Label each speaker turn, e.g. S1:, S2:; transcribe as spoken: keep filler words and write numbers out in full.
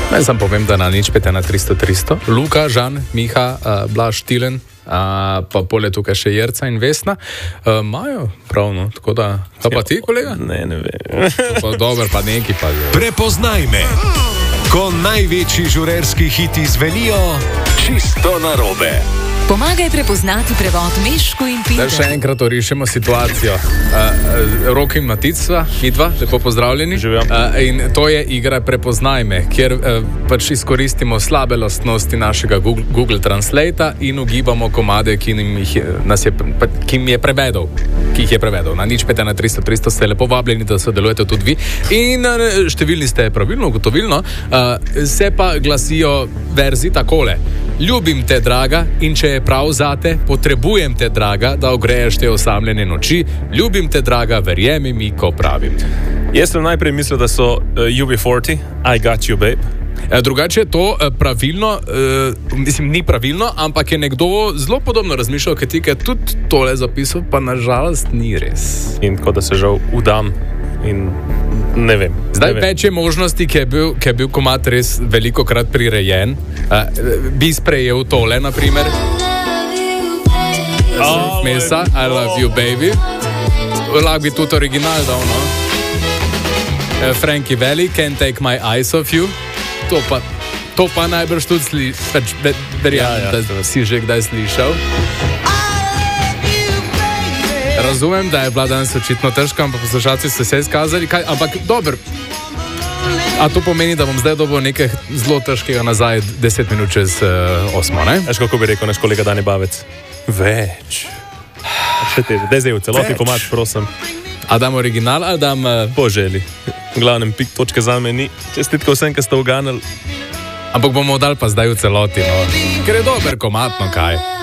S1: Naj sam povem, da na nič pet ena tristo tristo. Luka, Žan, Miha, uh, Blaž, Tilen, uh, pa pole tukaj še Jerca in Vesna. Imajo uh, pravno, tako da... Pa, pa ti, kolega?
S2: Ne, ne vem.
S1: Pa dober, pa neki pa...
S3: Prepoznaj me, ko največji žurerski hiti zvenijo čisto narobe.
S4: Pomagaj prepoznati prevod Mešku in Peter.
S1: Da še enkrat orišemo situacijo. Uh, uh, Rok in Matica, midva, lepo pozdravljeni. Uh, in to je igra Prepoznaj me, kjer uh, pač izkoristimo slabe lastnosti našega Google, Google Translata in ugibamo komade, ki jih je, nas je, pa, ki jim je prevedel. Ki jih je prevedel. Na nič pet ena tristo tristo ste lepo vabljeni, da sodelujete tudi vi. In uh, številni ste pravilno, ugotovilno, uh, se pa glasijo verzi takole. Ljubim te, draga, in če je prav zate, potrebujem te, draga, da ogreješ te osamljene noči. Ljubim te, draga, verjemi mi, ko pravim.
S2: Jaz sem najprej mislil, da so uh, U B štirideset, I got you, babe.
S1: Drugače je to pravilno, uh, mislim, ni pravilno, ampak je nekdo zelo podobno razmišljal, ker ti je tudi tole zapisal, pa nažalost ni res.
S2: In kot da se žal udam in ne vem.
S1: Zdaj
S2: ne vem.
S1: več je možnosti, ki je bil, ki je bil komad res veliko krat prirejen. Uh, bi sprejel tole, na primer.
S2: Oh,
S1: Mesa, I love you, baby. Lahko bi tudi original dal, no? Uh, Frankie Valli, Can't take my eyes off you. To pa, to pa najbrž tudi slišal, verjamem, ja, ja, da si že kdaj slišal. Razumem, da je bila danes očitno težka, ampak poslušalci so se izkazali, kaj, ampak dober. A to pomeni, da bom zdaj dobil nekaj zelo težkega nazaj deset minut čez uh, osmo, ne?
S2: Veš, kako bi rekel naš kolega Dani Bavec? Več. Še teže, daj zdaj v celoti komad, prosim.
S1: A dam original, ali dam... Uh...
S2: Po želi. V glavnem, pik točke za me ni. Čestitko vsem, ki ste uganili.
S1: Ampak bomo dali pa zdaj v celoti, no. Ker je dober komad, no kaj.